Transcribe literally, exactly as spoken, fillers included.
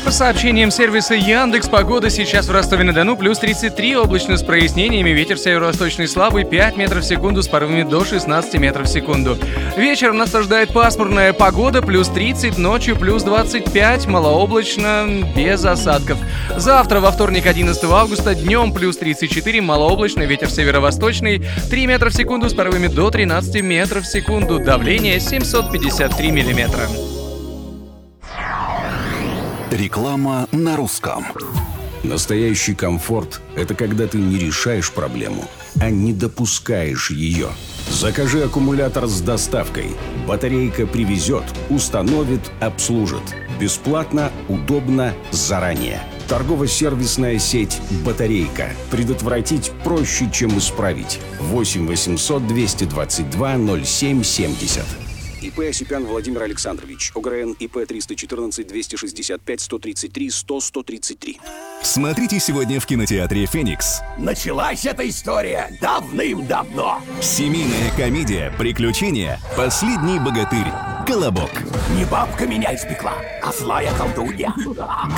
По сообщениям сервиса Яндекс, погода сейчас в Ростове-на-Дону плюс тридцать три, облачно с прояснениями, ветер северо-восточный слабый пять метров в секунду с порывами до шестнадцати метров в секунду. Вечером нас ожидает пасмурная погода, плюс тридцать, ночью плюс двадцать пять, малооблачно, без осадков. Завтра, во вторник, одиннадцатого августа, днем плюс тридцать четыре, малооблачно, ветер северо-восточный, три метра в секунду с порывами до тринадцати метров в секунду, давление семьсот пятьдесят три миллиметра. Реклама на русском. Настоящий комфорт – это когда ты не решаешь проблему, а не допускаешь ее. Закажи аккумулятор с доставкой. Батарейка привезет, установит, обслужит. Бесплатно, удобно, заранее. Торгово-сервисная сеть «Батарейка». Предотвратить проще, чем исправить. восемь восемьсот двести двадцать два ноль семь семьдесят. ИП Осипян Владимир Александрович. ОГРН ИП триста четырнадцать двести шестьдесят пять сто тридцать три сто сто тридцать три. Смотрите сегодня в кинотеатре «Феникс». Началась эта история давным-давно. Семейная комедия «Приключения. Последний богатырь. Колобок». Не бабка меня испекла, а злая колдунья.